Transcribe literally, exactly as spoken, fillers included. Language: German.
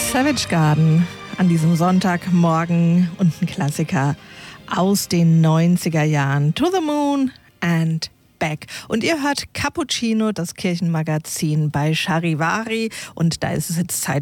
Savage Garden an diesem Sonntagmorgen und ein Klassiker aus den neunziger Jahren. To the Moon and Back. Und ihr hört Cappuccino, das Kirchenmagazin bei Charivari. Und da ist es jetzt Zeit